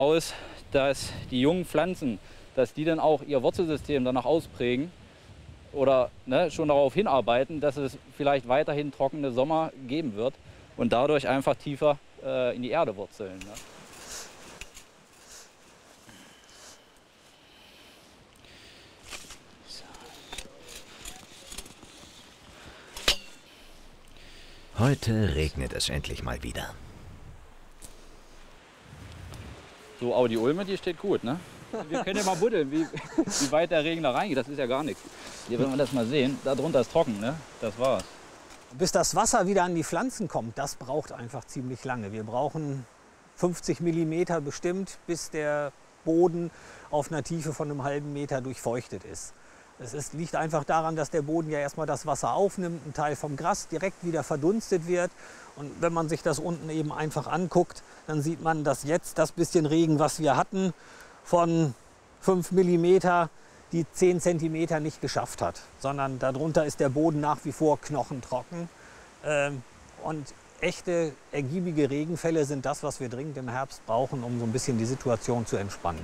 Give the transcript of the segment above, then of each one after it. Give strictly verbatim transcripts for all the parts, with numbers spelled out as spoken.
aus, dass die jungen Pflanzen, dass die dann auch ihr Wurzelsystem danach ausprägen oder ne, schon darauf hinarbeiten, dass es vielleicht weiterhin trockene Sommer geben wird und dadurch einfach tiefer äh, in die Erde wurzeln. Ne? Heute regnet es endlich mal wieder. So, aber die Ulme, die steht gut, ne? Wir können ja mal buddeln, wie, wie weit der Regen da reingeht. Das ist ja gar nichts. Hier, wenn wir das mal sehen, da drunter ist trocken, ne? Das war's. Bis das Wasser wieder an die Pflanzen kommt, das braucht einfach ziemlich lange. Wir brauchen fünfzig Millimeter bestimmt, bis der Boden auf einer Tiefe von einem halben Meter durchfeuchtet ist. Es ist, liegt einfach daran, dass der Boden ja erstmal das Wasser aufnimmt, ein Teil vom Gras direkt wieder verdunstet wird. Und wenn man sich das unten eben einfach anguckt, dann sieht man, dass jetzt das bisschen Regen, was wir hatten, von fünf Millimeter die zehn Zentimeter nicht geschafft hat. Sondern darunter ist der Boden nach wie vor knochentrocken. Und echte, ergiebige Regenfälle sind das, was wir dringend im Herbst brauchen, um so ein bisschen die Situation zu entspannen.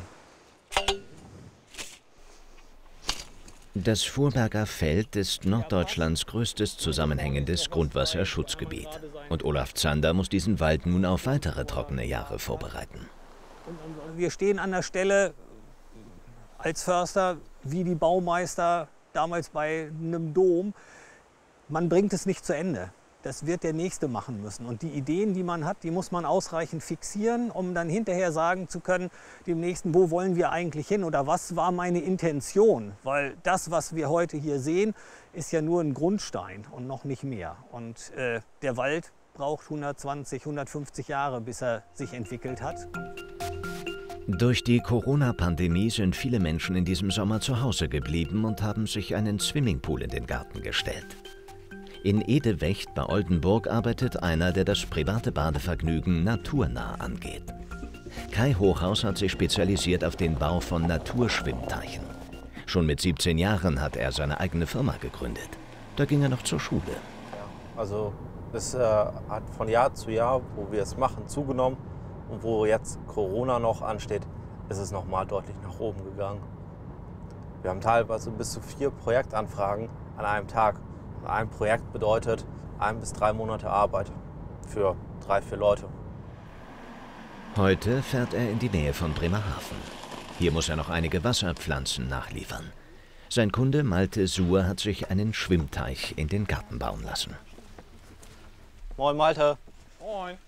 Das Vorberger Feld ist Norddeutschlands größtes zusammenhängendes Grundwasserschutzgebiet. Und Olaf Zander muss diesen Wald nun auf weitere trockene Jahre vorbereiten. Wir stehen an der Stelle als Förster wie die Baumeister damals bei einem Dom. Man bringt es nicht zu Ende. Das wird der Nächste machen müssen. Und die Ideen, die man hat, die muss man ausreichend fixieren, um dann hinterher sagen zu können, dem Nächsten, wo wollen wir eigentlich hin oder was war meine Intention? Weil das, was wir heute hier sehen, ist ja nur ein Grundstein und noch nicht mehr. Und äh, der Wald braucht hundertzwanzig, hundertfünfzig Jahre, bis er sich entwickelt hat. Durch die Corona-Pandemie sind viele Menschen in diesem Sommer zu Hause geblieben und haben sich einen Swimmingpool in den Garten gestellt. In Edewecht bei Oldenburg arbeitet einer, der das private Badevergnügen naturnah angeht. Kai Hochhaus hat sich spezialisiert auf den Bau von Naturschwimmteichen. Schon mit siebzehn Jahren hat er seine eigene Firma gegründet. Da ging er noch zur Schule. Also es äh, hat von Jahr zu Jahr, wo wir es machen, zugenommen. Und wo jetzt Corona noch ansteht, ist es noch mal deutlich nach oben gegangen. Wir haben teilweise bis zu vier Projektanfragen an einem Tag. Ein Projekt bedeutet ein bis drei Monate Arbeit für drei, vier Leute. Heute fährt er in die Nähe von Bremerhaven. Hier muss er noch einige Wasserpflanzen nachliefern. Sein Kunde Malte Suhr hat sich einen Schwimmteich in den Garten bauen lassen. Moin Malte. Moin.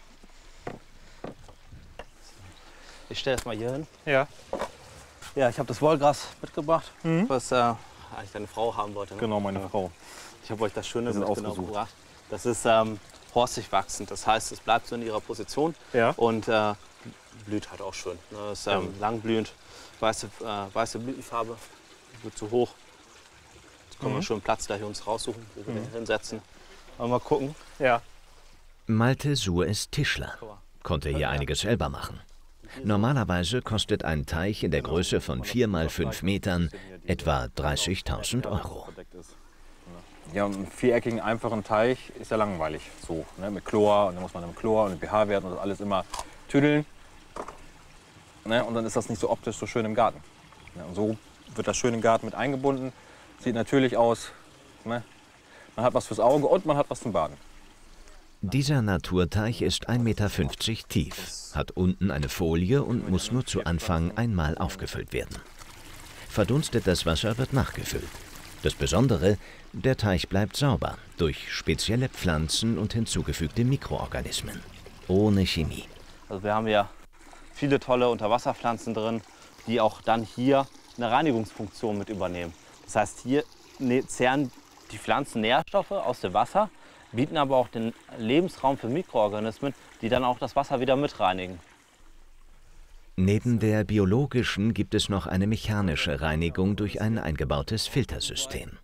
Ich stelle es mal hier hin. Ja. Ja, ich habe das Wollgras mitgebracht, Mhm. was äh, eigentlich deine Frau haben wollte. Ne? Genau, meine ja. Frau. Ich habe euch das Schöne Wir sind mitgenommen ausgesucht. gebracht. Das ist ähm, horstig wachsend. Das heißt, es bleibt so in ihrer Position Ja. und äh, blüht halt auch schön. Ne? Das ist ähm, Ja. langblühend, weiße, äh, weiße Blütenfarbe, wird zu hoch. Jetzt können Mhm. wir schon Platz gleich uns raussuchen, wo wir Mhm. den hinsetzen. Mal, mal gucken. Ja. Malte Suhr ist Tischler, konnte hier einiges selber machen. Normalerweise kostet ein Teich in der Größe von vier mal fünf Metern etwa dreißigtausend Euro. Ja, einen viereckigen, einfachen Teich ist ja langweilig. So, ne, mit Chlor, und dann muss man im Chlor und den pH-Wert und das alles immer tüdeln. Ne, und dann ist das nicht so optisch so schön im Garten. Ne, und so wird das schön im Garten mit eingebunden. Sieht natürlich aus, ne, man hat was fürs Auge und man hat was zum Baden. Dieser Naturteich ist ein Meter fünfzig tief, hat unten eine Folie und muss nur zu Anfang einmal aufgefüllt werden. Verdunstetes Wasser wird nachgefüllt. Das Besondere, der Teich bleibt sauber durch spezielle Pflanzen und hinzugefügte Mikroorganismen. Ohne Chemie. Also wir haben ja viele tolle Unterwasserpflanzen drin, die auch dann hier eine Reinigungsfunktion mit übernehmen. Das heißt, hier zehren die Pflanzen Nährstoffe aus dem Wasser, bieten aber auch den Lebensraum für Mikroorganismen, die dann auch das Wasser wieder mitreinigen. Neben der biologischen gibt es noch eine mechanische Reinigung durch ein eingebautes Filtersystem.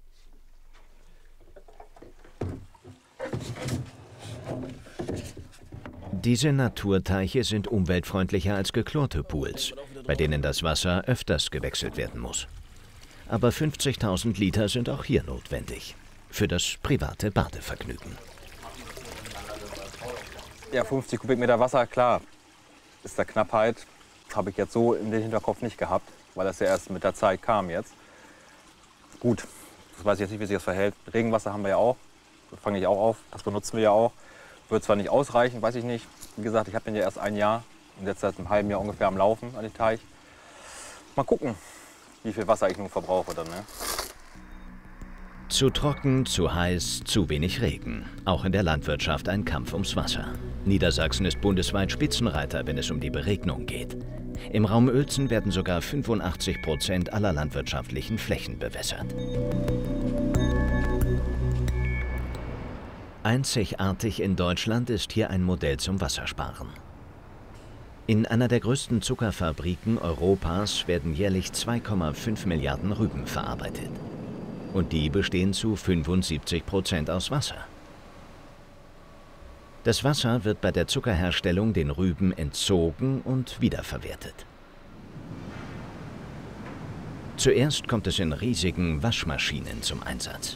Diese Naturteiche sind umweltfreundlicher als geklorte Pools, bei denen das Wasser öfters gewechselt werden muss. Aber fünfzigtausend Liter sind auch hier notwendig, für das private Badevergnügen. Ja, fünfzig Kubikmeter Wasser, klar, ist da Knappheit. habe ich jetzt so in den Hinterkopf nicht gehabt, weil das ja erst mit der Zeit kam jetzt. Gut, das weiß ich jetzt nicht, wie sich das verhält. Regenwasser haben wir ja auch, das fange ich auch auf, das benutzen wir ja auch. Wird zwar nicht ausreichen, weiß ich nicht. Wie gesagt, ich habe den ja erst ein Jahr und jetzt seit einem halben Jahr ungefähr am Laufen an den Teich. Mal gucken, wie viel Wasser ich nun verbrauche dann. Ne? Zu trocken, zu heiß, zu wenig Regen. Auch in der Landwirtschaft ein Kampf ums Wasser. Niedersachsen ist bundesweit Spitzenreiter, wenn es um die Beregnung geht. Im Raum Uelzen werden sogar fünfundachtzig Prozent aller landwirtschaftlichen Flächen bewässert. Einzigartig in Deutschland ist hier ein Modell zum Wassersparen. In einer der größten Zuckerfabriken Europas werden jährlich zwei Komma fünf Milliarden Rüben verarbeitet. Und die bestehen zu fünfundsiebzig Prozent aus Wasser. Das Wasser wird bei der Zuckerherstellung den Rüben entzogen und wiederverwertet. Zuerst kommt es in riesigen Waschmaschinen zum Einsatz.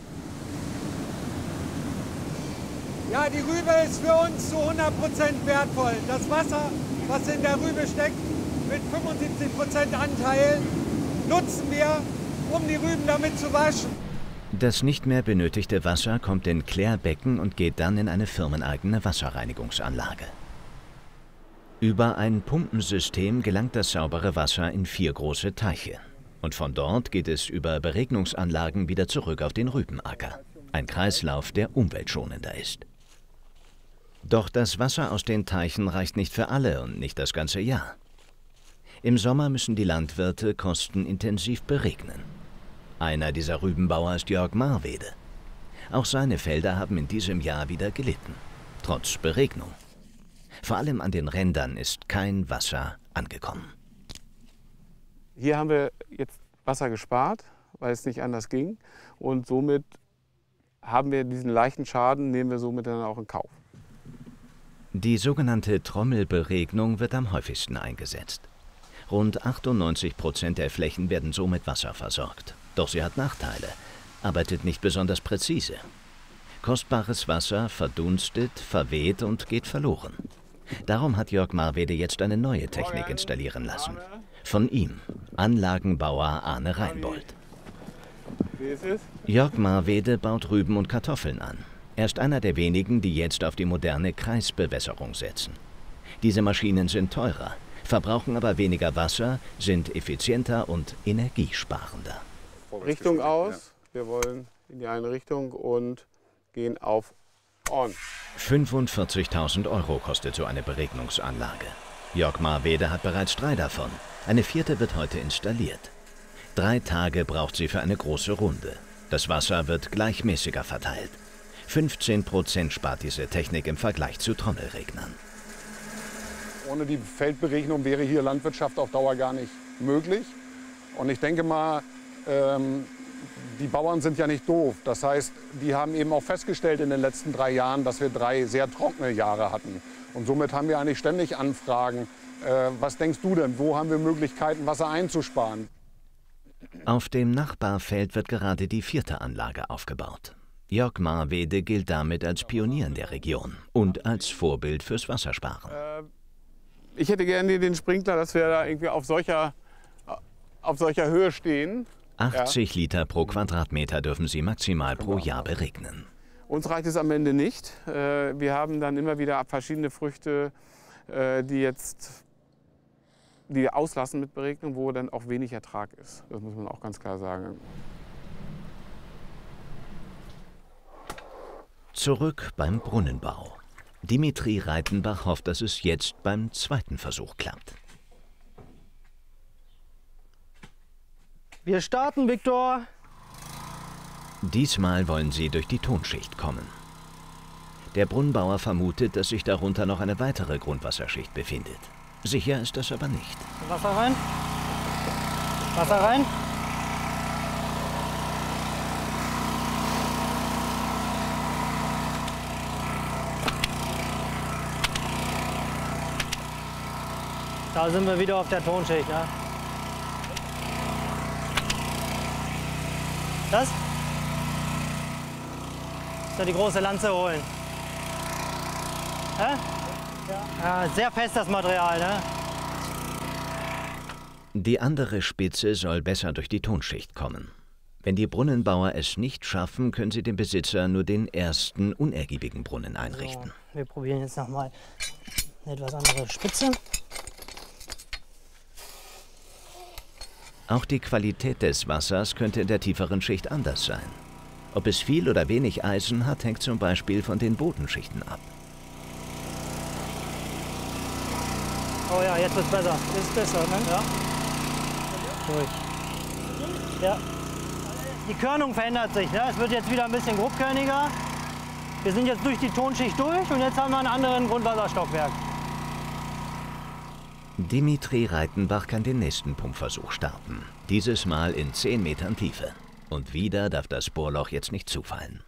Ja, die Rübe ist für uns zu hundert Prozent wertvoll. Das Wasser, was in der Rübe steckt, mit fünfundsiebzig Prozent Anteil, nutzen wir, um die Rüben damit zu waschen. Das nicht mehr benötigte Wasser kommt in Klärbecken und geht dann in eine firmeneigene Wasserreinigungsanlage. Über ein Pumpensystem gelangt das saubere Wasser in vier große Teiche. Und von dort geht es über Beregnungsanlagen wieder zurück auf den Rübenacker. Ein Kreislauf, der umweltschonender ist. Doch das Wasser aus den Teichen reicht nicht für alle und nicht das ganze Jahr. Im Sommer müssen die Landwirte kostenintensiv beregnen. Einer dieser Rübenbauer ist Jörg Marwede. Auch seine Felder haben in diesem Jahr wieder gelitten, trotz Beregnung. Vor allem an den Rändern ist kein Wasser angekommen. Hier haben wir jetzt Wasser gespart, weil es nicht anders ging. Und somit haben wir diesen leichten Schaden, nehmen wir somit dann auch in Kauf. Die sogenannte Trommelberegnung wird am häufigsten eingesetzt. Rund achtundneunzig Prozent der Flächen werden so mit Wasser versorgt. Doch sie hat Nachteile, arbeitet nicht besonders präzise. Kostbares Wasser verdunstet, verweht und geht verloren. Darum hat Jörg Marwede jetzt eine neue Technik installieren lassen. Von ihm, Anlagenbauer Arne Reinbold. Jörg Marwede baut Rüben und Kartoffeln an. Er ist einer der wenigen, die jetzt auf die moderne Kreisbewässerung setzen. Diese Maschinen sind teurer, verbrauchen aber weniger Wasser, sind effizienter und energiesparender. Richtung aus, wir wollen in die eine Richtung und gehen auf On. fünfundvierzigtausend Euro kostet so eine Beregnungsanlage. Jörg Marwede hat bereits drei davon. Eine vierte wird heute installiert. Drei Tage braucht sie für eine große Runde. Das Wasser wird gleichmäßiger verteilt. fünfzehn Prozent spart diese Technik im Vergleich zu Trommelregnern. Ohne die Feldberegnung wäre hier Landwirtschaft auf Dauer gar nicht möglich. Und ich denke mal, ähm, die Bauern sind ja nicht doof. Das heißt, die haben eben auch festgestellt in den letzten drei Jahren, dass wir drei sehr trockene Jahre hatten. Und somit haben wir eigentlich ständig Anfragen. Äh, was denkst du denn, wo haben wir Möglichkeiten, Wasser einzusparen? Auf dem Nachbarfeld wird gerade die vierte Anlage aufgebaut. Jörg Marwede gilt damit als Pionier in der Region und als Vorbild fürs Wassersparen. Äh, ich hätte gerne den Sprinkler, dass wir da irgendwie auf solcher, auf solcher Höhe stehen. achtzig ja. Liter pro Quadratmeter dürfen sie maximal pro Jahr beregnen. Uns reicht es am Ende nicht. Wir haben dann immer wieder verschiedene Früchte, die jetzt die auslassen mit Beregnung, wo dann auch wenig Ertrag ist. Das muss man auch ganz klar sagen. Zurück beim Brunnenbau. Dimitri Reitenbach hofft, dass es jetzt beim zweiten Versuch klappt. Wir starten, Viktor. Diesmal wollen sie durch die Tonschicht kommen. Der Brunnenbauer vermutet, dass sich darunter noch eine weitere Grundwasserschicht befindet. Sicher ist das aber nicht. Wasser rein. Wasser rein. Da sind wir wieder auf der Tonschicht, ja. Das? So, die große Lanze holen. Ja? Ja, sehr fest das Material, ne? Die andere Spitze soll besser durch die Tonschicht kommen. Wenn die Brunnenbauer es nicht schaffen, können sie dem Besitzer nur den ersten unergiebigen Brunnen einrichten. So, wir probieren jetzt nochmal eine etwas andere Spitze. Auch die Qualität des Wassers könnte in der tieferen Schicht anders sein. Ob es viel oder wenig Eisen hat, hängt zum Beispiel von den Bodenschichten ab. Oh ja, jetzt wird's besser. Ist besser, ne? Ja. Durch. Ja. Die Körnung verändert sich, ne? Es wird jetzt wieder ein bisschen grobkörniger. Wir sind jetzt durch die Tonschicht durch und jetzt haben wir einen anderen Grundwasserstockwerk. Dimitri Reitenbach kann den nächsten Pumpversuch starten. Dieses Mal in zehn Metern Tiefe. Und wieder darf das Bohrloch jetzt nicht zufallen.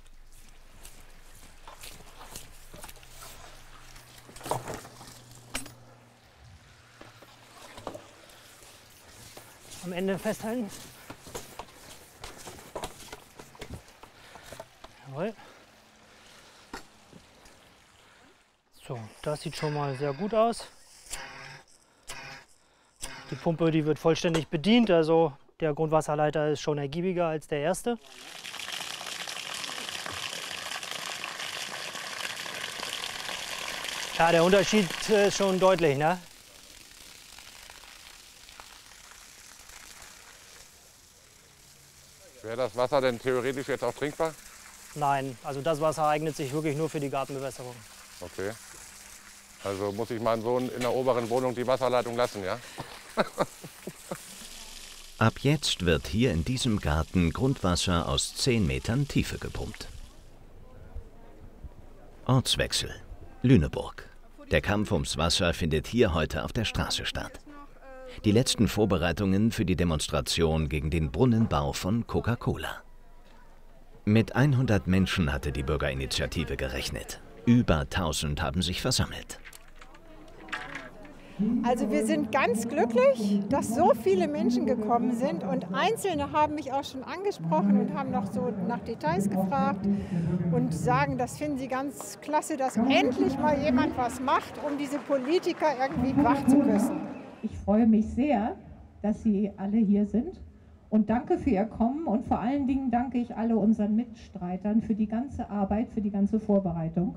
Am Ende festhalten. Jawohl. So, das sieht schon mal sehr gut aus. Die Pumpe, die wird vollständig bedient, also der Grundwasserleiter ist schon ergiebiger als der erste. Ja, der Unterschied ist schon deutlich, ne? Wäre das Wasser denn theoretisch jetzt auch trinkbar? Nein, also das Wasser eignet sich wirklich nur für die Gartenbewässerung. Okay. Also muss ich meinen Sohn in der oberen Wohnung die Wasserleitung lassen, ja? Ab jetzt wird hier in diesem Garten Grundwasser aus zehn Metern Tiefe gepumpt. Ortswechsel. Lüneburg. Der Kampf ums Wasser findet hier heute auf der Straße statt. Die letzten Vorbereitungen für die Demonstration gegen den Brunnenbau von Coca-Cola. Mit hundert Menschen hatte die Bürgerinitiative gerechnet. Über tausend haben sich versammelt. Also wir sind ganz glücklich, dass so viele Menschen gekommen sind und Einzelne haben mich auch schon angesprochen und haben noch so nach Details gefragt und sagen, das finden sie ganz klasse, dass endlich mal jemand was macht, um diese Politiker irgendwie wach zu küssen. Ich freue mich sehr, dass Sie alle hier sind und danke für Ihr Kommen und vor allen Dingen danke ich alle unseren Mitstreitern für die ganze Arbeit, für die ganze Vorbereitung.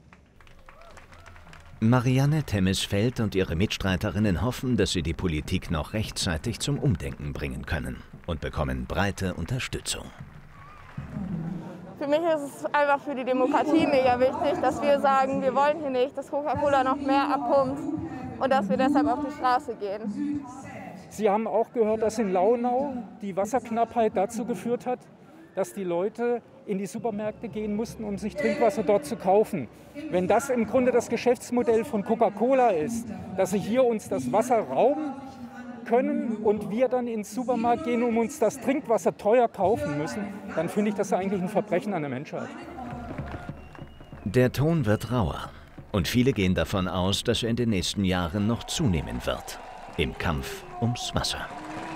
Marianne Temmisfeld und ihre Mitstreiterinnen hoffen, dass sie die Politik noch rechtzeitig zum Umdenken bringen können und bekommen breite Unterstützung. Für mich ist es einfach für die Demokratie mega wichtig, dass wir sagen, wir wollen hier nicht, dass Coca-Cola noch mehr abpumpt und dass wir deshalb auf die Straße gehen. Sie haben auch gehört, dass in Launau die Wasserknappheit dazu geführt hat, dass die Leute in die Supermärkte gehen mussten, um sich Trinkwasser dort zu kaufen. Wenn das im Grunde das Geschäftsmodell von Coca-Cola ist, dass sie hier uns das Wasser rauben können und wir dann ins Supermarkt gehen, um uns das Trinkwasser teuer kaufen müssen, dann finde ich das eigentlich ein Verbrechen an der Menschheit. Der Ton wird rauer und viele gehen davon aus, dass er in den nächsten Jahren noch zunehmen wird. Im Kampf ums Wasser.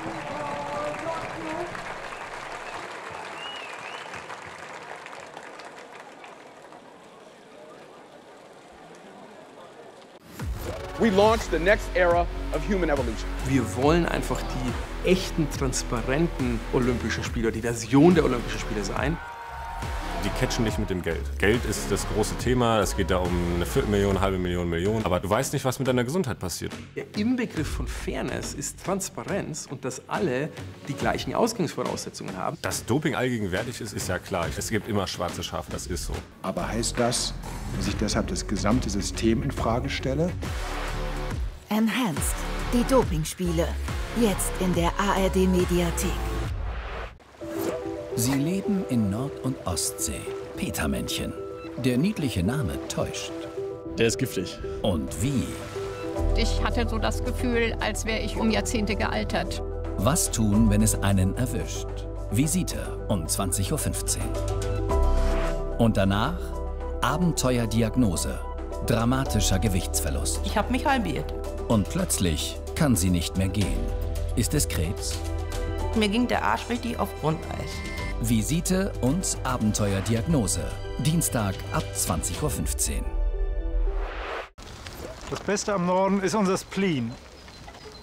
We launched the next era of human evolution. Wir wollen einfach die echten, transparenten Olympischen Spiele, die Version der Olympischen Spiele sein. Die catchen dich mit dem Geld. Geld ist das große Thema. Es geht da um eine Viertelmillion, eine halbe Million, Million. Aber du weißt nicht, was mit deiner Gesundheit passiert. Der Inbegriff von Fairness ist Transparenz und dass alle die gleichen Ausgangsvoraussetzungen haben. Dass Doping allgegenwärtig ist, ist ja klar. Es gibt immer schwarze Schafe, das ist so. Aber heißt das, dass ich deshalb das gesamte System in Frage stelle? Enhanced. Die Dopingspiele. Jetzt in der A R D-Mediathek. Sie leben in Nord- und Ostsee. Petermännchen. Der niedliche Name täuscht. Der ist giftig. Und wie? Ich hatte so das Gefühl, als wäre ich um Jahrzehnte gealtert. Was tun, wenn es einen erwischt? Visite um zwanzig Uhr fünfzehn. Und danach Abenteuerdiagnose. Dramatischer Gewichtsverlust. Ich habe mich halbiert. Und plötzlich kann sie nicht mehr gehen. Ist es Krebs? Mir ging der Arsch richtig auf Grundeis. Visite und Abenteuerdiagnose. Dienstag ab zwanzig Uhr fünfzehn. Das Beste am Norden ist unser Spleen.